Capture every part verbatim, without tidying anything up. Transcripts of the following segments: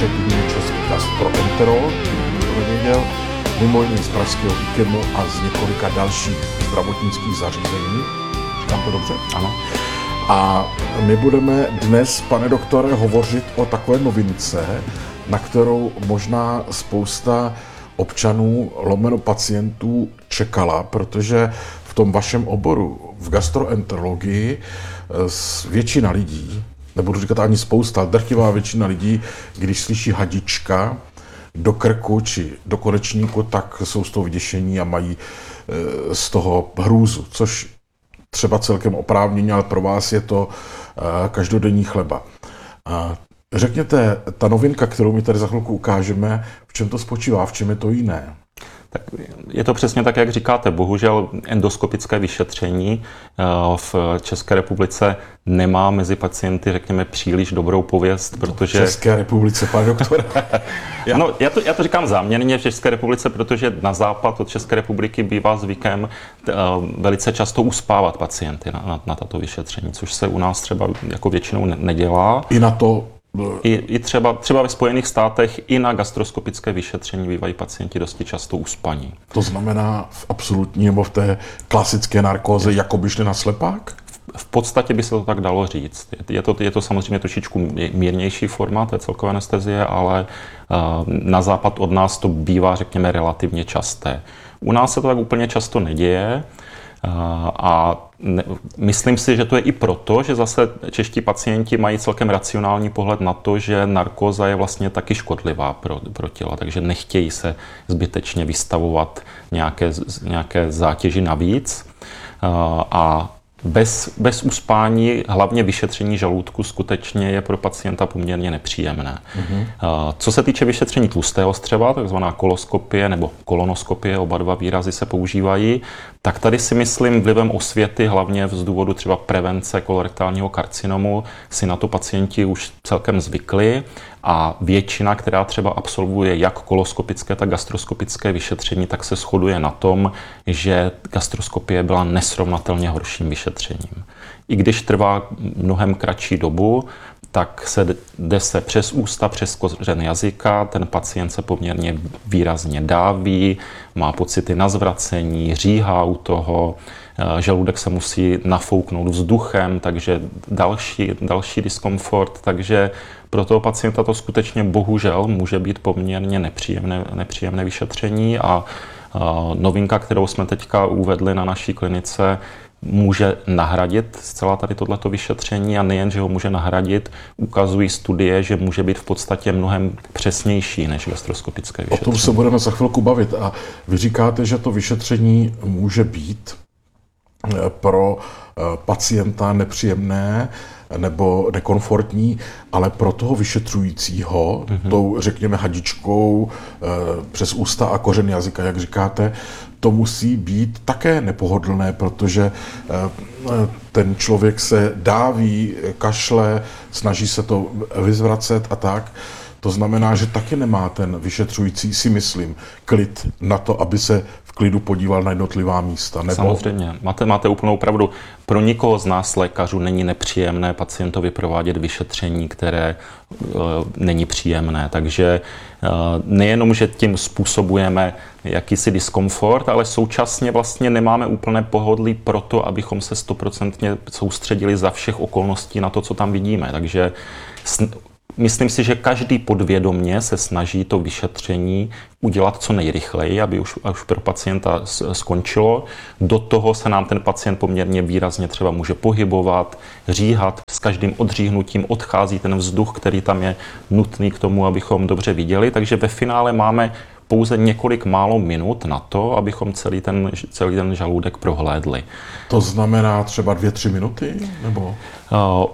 iniciativní český gastroenterolog, kdo to nevěděl, mimo jiné z pražského IKEMu a z několika dalších zdravotnických zařízení. Říkám to dobře? Ano. A my budeme dnes, pane doktore, hovořit o takové novince, na kterou možná spousta občanů, lomeno pacientů čekala, protože v tom vašem oboru, v gastroenterologii, většina lidí, nebudu říkat ani spousta, drtivá většina lidí, když slyší hadička do krku či do konečníku, tak jsou z toho vyděšení a mají z toho hrůzu, což třeba celkem oprávněně, ale pro vás je to každodenní chleba. Řekněte, ta novinka, kterou mi tady za chvilku ukážeme, v čem to spočívá, v čem je to jiné? Tak je to přesně tak, jak říkáte. Bohužel endoskopické vyšetření v České republice nemá mezi pacienty, řekněme, příliš dobrou pověst, protože... V České republice, pane doktore. já. No, já to, já to říkám záměrně v České republice, protože na západ od České republiky bývá zvykem velice často uspávat pacienty na, na, na tato vyšetření, což se u nás třeba jako většinou nedělá. I na to... I, i třeba, třeba ve Spojených státech i na gastroskopické vyšetření bývají pacienti dosti často uspaní. To znamená v absolutní nebo v té klasické narkóze, jako by šli na slepák? V, v podstatě by se to tak dalo říct. Je, je, to, je to samozřejmě trošičku mírnější forma té celkové anestezie, ale uh, na západ od nás to bývá, řekněme, relativně časté. U nás se to tak úplně často neděje. A ne, myslím si, že to je i proto, že zase čeští pacienti mají celkem racionální pohled na to, že narkóza je vlastně taky škodlivá pro, pro tělo, takže nechtějí se zbytečně vystavovat nějaké, nějaké zátěži navíc. A bez, bez uspání, hlavně vyšetření žaludku, skutečně je pro pacienta poměrně nepříjemné. Mm-hmm. Co se týče vyšetření tlustého střeva, takzvaná koloskopie nebo kolonoskopie, oba dva výrazy se používají, tak tady si myslím vlivem osvěty, hlavně z důvodu třeba prevence kolorektálního karcinomu, si na to pacienti už celkem zvykli a většina, která třeba absolvuje jak koloskopické, tak gastroskopické vyšetření, tak se shoduje na tom, že gastroskopie byla nesrovnatelně horším vyšetřením. I když trvá mnohem kratší dobu, tak se jde se přes ústa, přes kořen jazyka, ten pacient se poměrně výrazně dáví, má pocity na zvracení, říhá u toho, žaludek se musí nafouknout vzduchem, takže další, další diskomfort, takže pro toho pacienta to skutečně bohužel může být poměrně nepříjemné, nepříjemné vyšetření a, a novinka, kterou jsme teďka uvedli na naší klinice, může nahradit zcela tady tohleto vyšetření a nejen, že ho může nahradit, ukazují studie, že může být v podstatě mnohem přesnější než gastroskopické vyšetření. O tom se budeme za chvilku bavit a vy říkáte, že to vyšetření může být pro pacienta nepříjemné nebo nekomfortní, ale pro toho vyšetřujícího, mm-hmm. tou, řekněme, hadičkou přes ústa a kořen jazyka, jak říkáte, to musí být také nepohodlné, protože ten člověk se dáví, kašle, snaží se to vyzvracet a tak. To znamená, že taky nemá ten vyšetřující, si myslím, klid na to, aby se v klidu podíval na jednotlivá místa. Nebo... Samozřejmě, máte, máte úplnou pravdu. Pro nikoho z nás lékařů není nepříjemné pacientovi provádět vyšetření, které uh, není příjemné. Takže uh, nejenom, že tím způsobujeme jakýsi diskomfort, ale současně vlastně nemáme úplné pohodlí pro to, abychom se stoprocentně soustředili za všech okolností na to, co tam vidíme. Takže sn- Myslím si, že každý podvědomě se snaží to vyšetření udělat co nejrychleji, aby už, už pro pacienta skončilo. Do toho se nám ten pacient poměrně výrazně třeba může pohybovat, říhat. S každým odříhnutím odchází ten vzduch, který tam je nutný k tomu, abychom dobře viděli. Takže ve finále máme pouze několik málo minut na to, abychom celý ten, celý ten žaludek prohlédli. To znamená třeba dvě, tři minuty? Nebo... Uh,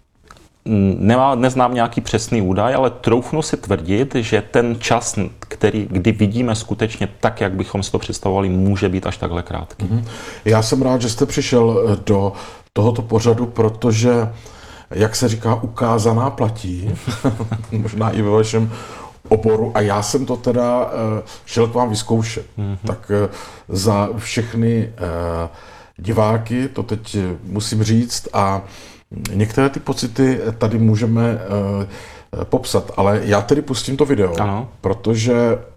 Nemá, neznám nějaký přesný údaj, ale troufnu si tvrdit, že ten čas, který, kdy vidíme skutečně tak, jak bychom si to představovali, může být až takhle krátký. Mm-hmm. Já jsem rád, že jste přišel do tohoto pořadu, protože, jak se říká, ukázaná platí, možná i ve vašem oboru, a já jsem to teda šel k vám vyzkoušet. Mm-hmm. Tak za všechny diváky, to teď musím říct, a některé ty pocity tady můžeme popsat, ale já tedy pustím to video, ano. protože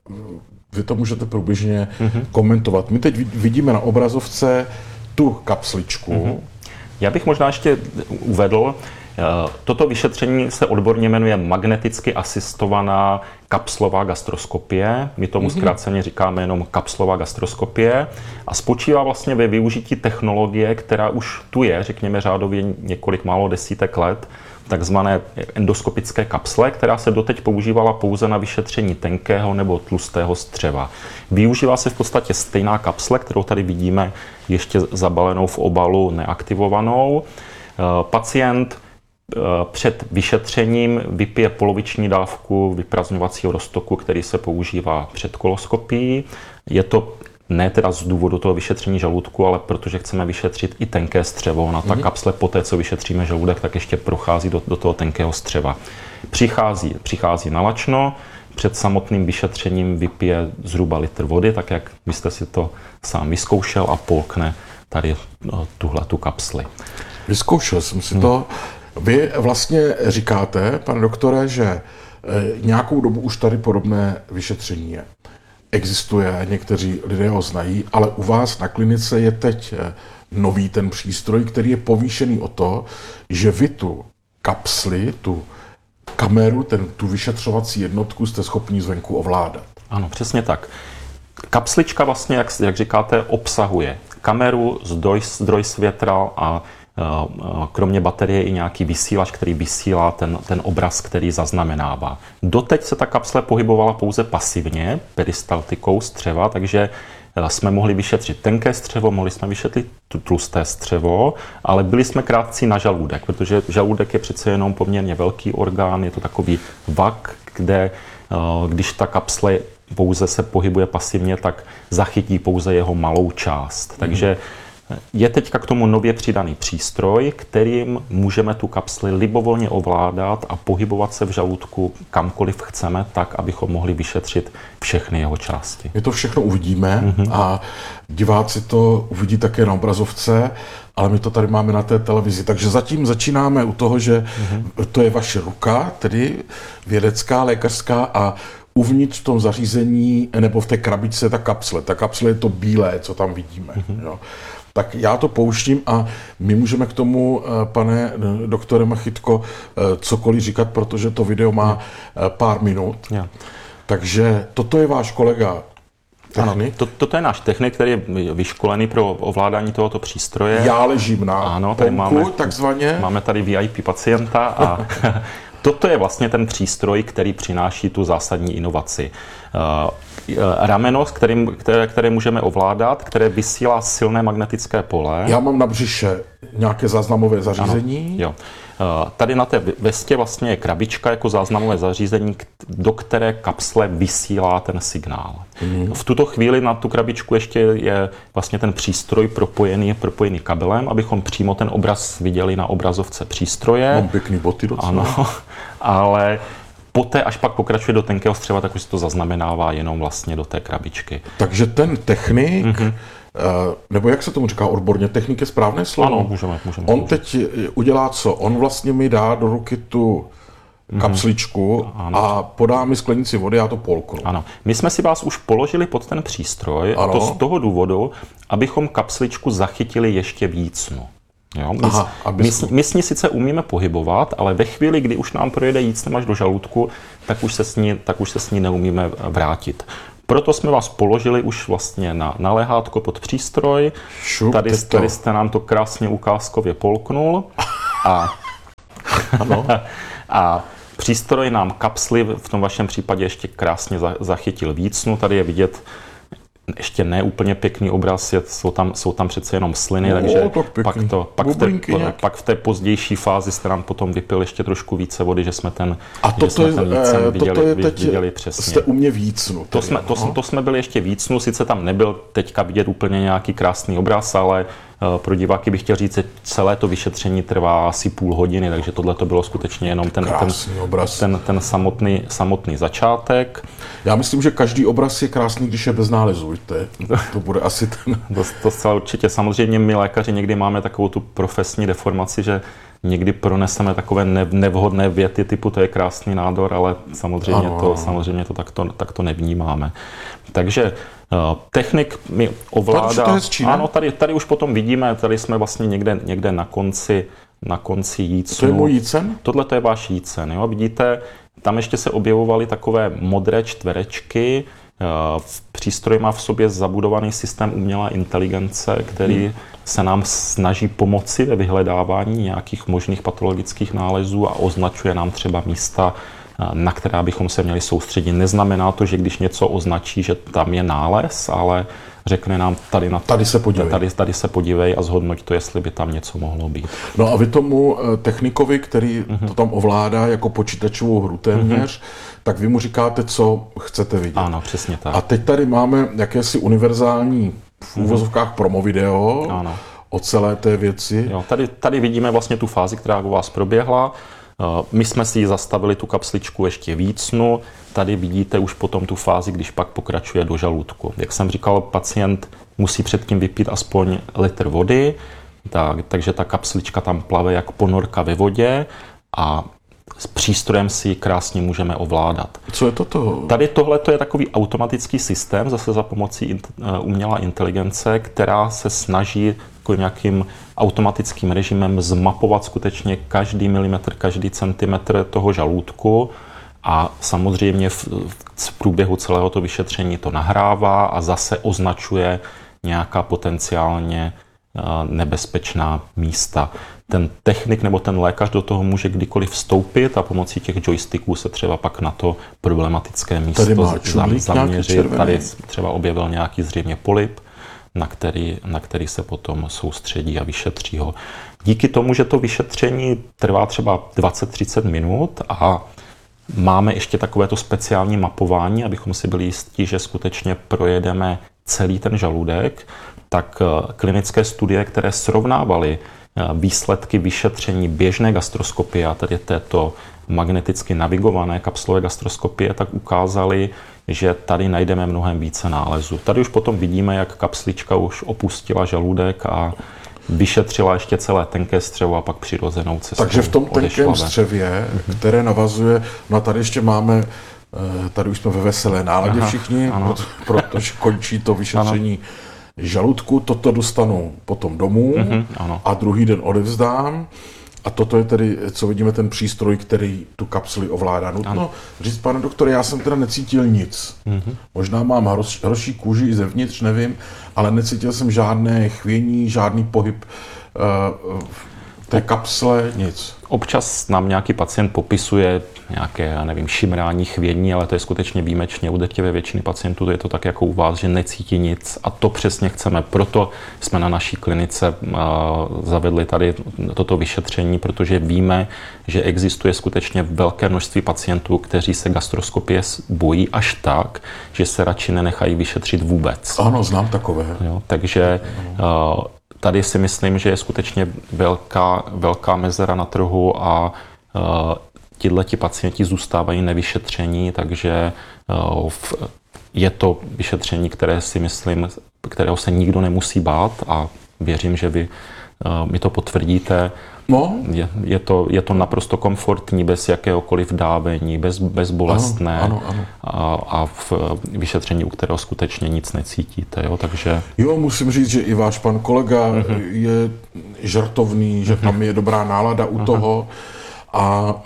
vy to můžete průběžně mm-hmm. komentovat. My teď vidíme na obrazovce tu kapsličku. Mm-hmm. Já bych možná ještě uvedl, toto vyšetření se odborně jmenuje magneticky asistovaná kapslová gastroskopie. My tomu mm-hmm. zkráceně říkáme jenom kapslová gastroskopie a spočívá vlastně ve využití technologie, která už tu je, řekněme řádově několik málo desítek let, takzvané endoskopické kapsle, která se doteď používala pouze na vyšetření tenkého nebo tlustého střeva. Využívá se v podstatě stejná kapsle, kterou tady vidíme ještě zabalenou v obalu neaktivovanou. Pacient před vyšetřením vypije poloviční dávku vyprazňovacího roztoku, který se používá před koloskopií. Je to ne teda z důvodu toho vyšetření žaludku, ale protože chceme vyšetřit i tenké střevo. Na ta mm-hmm. kapsle poté, co vyšetříme žaludek, tak ještě prochází do, do toho tenkého střeva. Přichází, přichází na lačno, před samotným vyšetřením vypije zhruba litr vody, tak jak byste si to sám vyzkoušel a polkne tady no, tuhle tu kapsli. Vyzkoušel jsem si to. Vy vlastně říkáte, pane doktore, že nějakou dobu už tady podobné vyšetření je. Existuje, někteří lidé ho znají, ale u vás na klinice je teď nový ten přístroj, který je povýšený o to, že vy tu kapsli, tu kameru, ten, tu vyšetřovací jednotku jste schopni zvenku ovládat. Ano, přesně tak. Kapslička vlastně, jak, jak říkáte, obsahuje kameru, zdroj, zdroj světla a kromě baterie i nějaký vysílač, který vysílá ten, ten obraz, který zaznamenává. Doteď se ta kapsle pohybovala pouze pasivně, peristaltikou střeva, takže jsme mohli vyšetřit tenké střevo, mohli jsme vyšetřit tlusté střevo, ale byli jsme krátcí na žaludek, protože žaludek je přece jenom poměrně velký orgán, je to takový vak, kde když ta kapsle pouze se pohybuje pasivně, tak zachytí pouze jeho malou část. Takže je teďka k tomu nově přidaný přístroj, kterým můžeme tu kapsli libovolně ovládat a pohybovat se v žaludku kamkoliv chceme, tak, abychom mohli vyšetřit všechny jeho části. My to všechno uvidíme mm-hmm. a diváci to uvidí také na obrazovce, ale my to tady máme na té televizi. Takže zatím začínáme u toho, že mm-hmm. to je vaše ruka, tedy vědecká, lékařská, a uvnitř v tom zařízení, nebo v té krabičce, ta kapsle. Ta kapsle je to bílé, co tam vidíme. Mm-hmm. Jo. Tak já to pouštím a my můžeme k tomu, pane doktore Machytko, cokoliv říkat, protože to video má pár minut. Yeah. Takže toto je váš kolega technik? Ano, to, toto je náš technik, který je vyškolený pro ovládání tohoto přístroje. Já ležím na ano, tady pomku, máme, takzvaně. Máme tady V I P pacienta a toto je vlastně ten přístroj, který přináší tu zásadní inovaci. Rameno, kterým, které, které můžeme ovládat, které vysílá silné magnetické pole. Já mám na břiše nějaké záznamové zařízení. Ano, jo. Tady na té vestě vlastně je krabička jako záznamové zařízení, do které kapsle vysílá ten signál. Mm. V tuto chvíli na tu krabičku ještě je vlastně ten přístroj propojený, propojený kabelem, abychom přímo ten obraz viděli na obrazovce přístroje. Mám pěkný boty docela. Ano, ale poté, až pak pokračuje do tenkého střeva, tak už se to zaznamenává jenom vlastně do té krabičky. Takže ten technik, mm-hmm. nebo jak se tomu říká odborně, technik je správné slovo? Ano, můžeme. můžeme On teď udělá co? On vlastně mi dá do ruky tu kapsličku mm-hmm. a podá mi sklenici vody, já to polknu. Ano. My jsme si vás už položili pod ten přístroj, ano. A to z toho důvodu, abychom kapsličku zachytili ještě víc. No. Jo, my, Aha, my, my s ní sice umíme pohybovat, ale ve chvíli, kdy už nám projede jícnem až do žaludku, tak už se s ní, tak už se s ní neumíme vrátit. Proto jsme vás položili už vlastně na, na lehátko pod přístroj. Šup, tady, tady jste nám to krásně ukázkově polknul. A, ano. a přístroj nám kapsly v tom vašem případě ještě krásně za, zachytil vícnu. Tady je vidět ještě ne úplně pěkný obraz, je, jsou, tam, jsou tam přece jenom sliny, no, takže pak, to, pak, v té, pak v té pozdější fázi jste nám potom vypil ještě trošku více vody, že jsme ten, a toto že jsme je, ten vícen viděli, toto je teď, viděli přesně. Jste u mě vícnu. To jsme, to, to jsme byli ještě vícnu, sice tam nebyl teďka vidět úplně nějaký krásný obraz, ale pro diváky bych chtěl říct, že celé to vyšetření trvá asi půl hodiny, takže tohle to bylo skutečně jenom ten, ten, ten, ten samotný, samotný začátek. Já myslím, že každý obraz je krásný, když je bez nálezu, víte? To bude asi ten... To, to zcela určitě. Samozřejmě my lékaři někdy máme takovou tu profesní deformaci, že někdy proneseme takové nevhodné věty typu to je krásný nádor, ale samozřejmě ano, to, ano. samozřejmě to takto, takto nevnímáme. Takže technik mi ovládá... Hezčí, ano, tady, tady už potom vidíme, tady jsme vlastně někde, někde na konci, na konci jícnu. To je můj jícen? Tohle to je váš jícen. Jo? Vidíte, tam ještě se objevovaly takové modré čtverečky. V přístroji má v sobě zabudovaný systém umělé inteligence, který hmm. se nám snaží pomoci ve vyhledávání nějakých možných patologických nálezů a označuje nám třeba místa, na která bychom se měli soustředit. Neznamená to, že když něco označí, že tam je nález, ale řekne nám tady na to, tady se podívej. Tady, tady se podívej a zhodnoť to, jestli by tam něco mohlo být. No a vy tomu technikovi, který mm-hmm. to tam ovládá jako počítačovou hru téměř, mm-hmm. tak vy mu říkáte, co chcete vidět. Ano, přesně tak. A teď tady máme jakési univerzální v úvozovkách mm-hmm. promo video ano. o celé té věci. Jo, tady, tady vidíme vlastně tu fázi, která u vás proběhla. My jsme si ji zastavili, tu kapsličku ještě vícnu. Tady vidíte už potom tu fázi, když pak pokračuje do žaludku. Jak jsem říkal, pacient musí předtím vypít aspoň litr vody, tak, takže ta kapslička tam plave jak ponorka ve vodě a s přístrojem si ji krásně můžeme ovládat. Co je toto? Tady tohle je takový automatický systém, zase za pomocí umělé inteligence, která se snaží jako nějakým automatickým režimem zmapovat skutečně každý milimetr, každý centimetr toho žaludku a samozřejmě v, v průběhu celého to vyšetření to nahrává a zase označuje nějaká potenciálně nebezpečná místa. Ten technik nebo ten lékař do toho může kdykoliv vstoupit a pomocí těch joysticků se třeba pak na to problematické místo zaměřit. Tady třeba objevil nějaký zřejmě polyp, na který, na který se potom soustředí a vyšetří ho. Díky tomu, že to vyšetření trvá třeba dvacet třicet minut a máme ještě takovéto speciální mapování, abychom si byli jistí, že skutečně projedeme celý ten žaludek, tak klinické studie, které srovnávaly výsledky vyšetření běžné gastroskopie, a tedy této magneticky navigované kapslové gastroskopie, tak ukázaly, že tady najdeme mnohem více nálezů. Tady už potom vidíme, jak kapslička už opustila žaludek a vyšetřila ještě celé tenké střevo a pak přirozenou cestou. Takže v tom tenkém střevě, které navazuje, no a tady ještě máme, tady už jsme ve veselé náladě Aha, všichni, ano. protože končí to vyšetření ano. žaludku, toto dostanu potom domů mm-hmm, ano. a druhý den odevzdám. A toto je tedy, co vidíme, ten přístroj, který tu kapsli ovládá. Nutno říct, pane doktore, já jsem teda necítil nic. Mm-hmm. Možná mám hroš, hroší kůži i zevnitř, nevím, ale necítil jsem žádné chvění, žádný pohyb uh, té kapsle, nic. Občas nám nějaký pacient popisuje nějaké, já nevím, šimrání, chvění, ale to je skutečně výjimečně. U drtivé většiny pacientů je to tak jako u vás, že necítí nic a to přesně chceme. Proto jsme na naší klinice uh, zavedli tady toto vyšetření, protože víme, že existuje skutečně velké množství pacientů, kteří se gastroskopie bojí až tak, že se radši nenechají vyšetřit vůbec. Ano, znám takové. Jo, takže uh, tady si myslím, že je skutečně velká, velká mezera na trhu a uh, tihleti pacienti zůstávají nevyšetření, takže uh, v, je to vyšetření, které si myslím, kterého se nikdo nemusí bát a věřím, že vy uh, mi to potvrdíte. No. Je, je, to, je to naprosto komfortní, bez jakéhokoliv dávení, bez, bezbolestné ano, ano, ano. A, a v vyšetření, u kterého skutečně nic necítíte. Jo? Takže... jo, musím říct, že i váš pan kolega uh-huh. je žartovný, že uh-huh. tam je dobrá nálada u uh-huh. toho a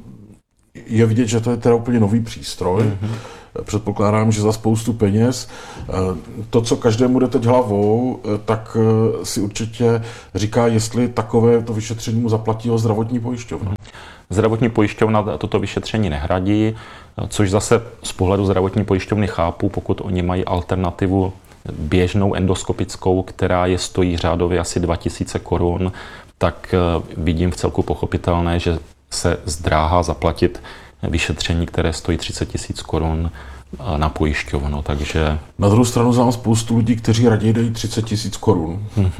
je vidět, že to je teda úplně nový přístroj. Uh-huh. Předpokládám, že za spoustu peněz. To, co každému jde teď hlavou, tak si určitě říká, jestli takové to vyšetření mu zaplatí ho zdravotní pojišťovna. Zdravotní pojišťovna toto vyšetření nehradí, což zase z pohledu zdravotní pojišťovny chápu, pokud oni mají alternativu běžnou endoskopickou, která je stojí řádově asi dva tisíce korun, tak vidím v celku pochopitelné, že se zdráhá zaplatit vyšetření, které stojí třicet tisíc korun na pojišťovnu, takže... Na druhou stranu znám spoustu lidí, kteří raději dají třicet tisíc korun.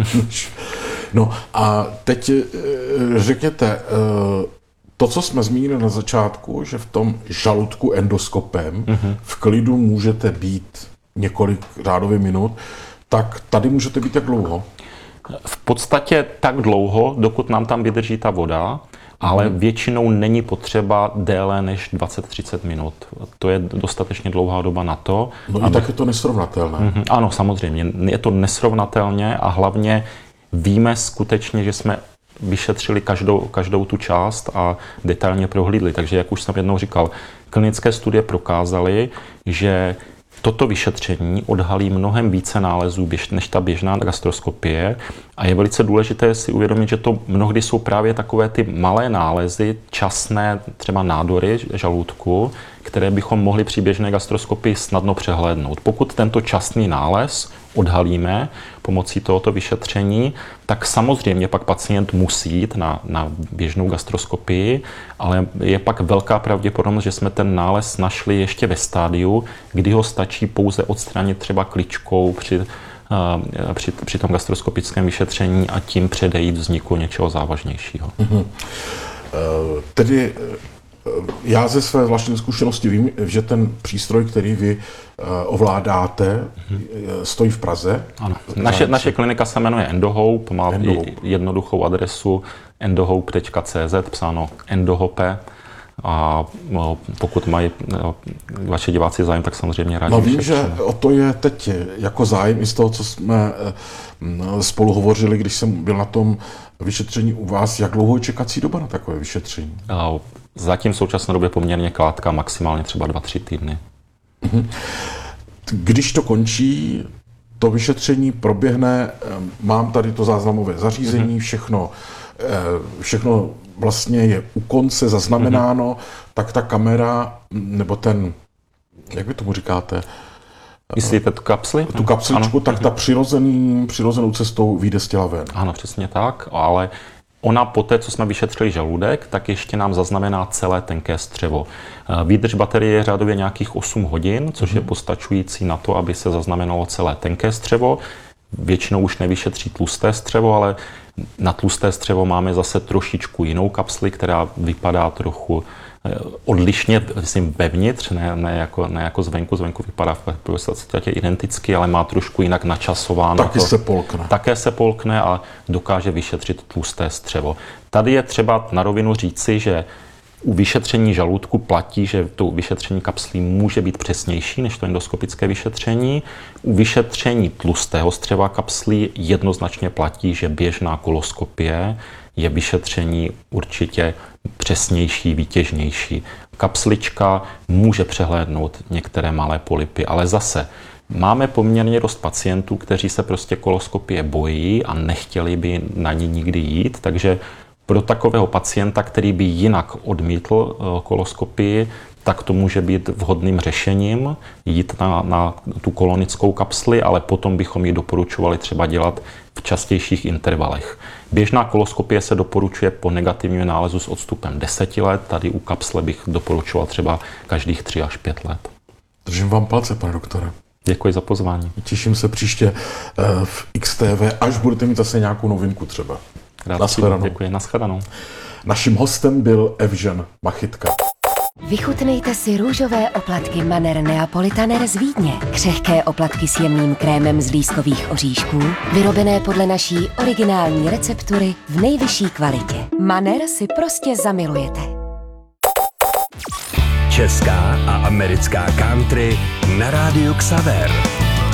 No a teď řekněte, to, co jsme zmínili na začátku, že v tom žaludku endoskopem uh-huh. v klidu můžete být několik řádově minut, tak tady můžete být jak dlouho? V podstatě tak dlouho, dokud nám tam vydrží ta voda, ale hmm. většinou není potřeba déle než dvacet třicet minut. To je dostatečně dlouhá doba na to. No aby... i tak je to nesrovnatelné. Mm-hmm. Ano, samozřejmě. Je to nesrovnatelně a hlavně víme skutečně, že jsme vyšetřili každou, každou tu část a detailně prohlídli. Takže, jak už jsem jednou říkal, klinické studie prokázaly, že toto vyšetření odhalí mnohem více nálezů než ta běžná gastroskopie a je velice důležité si uvědomit, že to mnohdy jsou právě takové ty malé nálezy, časné třeba nádory žaludku, které bychom mohli při běžné gastroskopii snadno přehlédnout. Pokud tento časný nález odhalíme pomocí tohoto vyšetření, tak samozřejmě pak pacient musí jít na, na běžnou gastroskopii, ale je pak velká pravděpodobnost, že jsme ten nález našli ještě ve stádiu, kdy ho stačí pouze odstranit třeba kličkou při, uh, při, při tom gastroskopickém vyšetření a tím předejít vzniku něčeho závažnějšího. Mm-hmm. Uh, tedy já ze své vlastní zkušenosti vím, že ten přístroj, který vy ovládáte, stojí v Praze. Ano. Naše, naše klinika se jmenuje Endohope, má Endohope. jednoduchou adresu endohope tečka cé zet, psáno Endohope. A pokud mají vaši diváci zájem, tak samozřejmě rádi. No vím, že o to je teď jako zájem i z toho, co jsme spolu hovořili, když jsem byl na tom vyšetření u vás. Jak dlouho je čekací doba na takové vyšetření? Zatím v současné době poměrně krátká, maximálně třeba dva, tři týdny. Když to končí, to vyšetření proběhne, mám tady to záznamové zařízení, všechno, všechno vlastně je u konce zaznamenáno, tak ta kamera, nebo ten, jak vy tomu říkáte? Myslíte tu kapsli? Tu kapsličku, ano. Tak ta přirozený, přirozenou cestou vyjde z těla ven. Ano, přesně tak, ale ona poté, co jsme vyšetřili žaludek, tak ještě nám zaznamená celé tenké střevo. Výdrž baterie je řádově nějakých osm hodin, což mm. je postačující na to, aby se zaznamenalo celé tenké střevo. Většinou už nevyšetří tlusté střevo, ale na tlusté střevo máme zase trošičku jinou kapsli, která vypadá trochu odlišně, myslím, vevnitř, ne, ne, jako, ne jako zvenku. Zvenku vypadá v podstatě identicky, ale má trošku jinak načasováno. Taky to, se polkne. Také se polkne a dokáže vyšetřit tlusté střevo. Tady je třeba na rovinu říci, že u vyšetření žaludku platí, že to vyšetření kapslí může být přesnější než to endoskopické vyšetření. U vyšetření tlustého střeva kapslí jednoznačně platí, že běžná koloskopie je vyšetření určitě přesnější, výtěžnější. Kapslička může přehlédnout některé malé polypy, ale zase máme poměrně dost pacientů, kteří se prostě koloskopie bojí a nechtěli by na ní nikdy jít, takže pro takového pacienta, který by jinak odmítl koloskopii, tak to může být vhodným řešením jít na, na tu kolonickou kapsli, ale potom bychom ji doporučovali třeba dělat v častějších intervalech. Běžná koloskopie se doporučuje po negativním nálezu s odstupem deseti let, tady u kapsle bych doporučoval třeba každých tři až pět let. Držím vám palce, pane doktore. Děkuji za pozvání. Těším se příště v X T V, až budete mít zase nějakou novinku třeba. Naschledanou. Děkuji, naschledanou. Naším hostem byl Evžen Machytka. Vychutnejte si růžové oplatky Manner Neapolitaner z Vídně. Křehké oplatky s jemným krémem z lískových oříšků, vyrobené podle naší originální receptury v nejvyšší kvalitě. Manner si prostě zamilujete. Česká a americká country na rádiu Xaver.